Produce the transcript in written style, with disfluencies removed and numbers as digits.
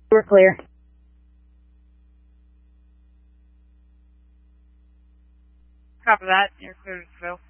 We're clear. Copy that. You're clear to go.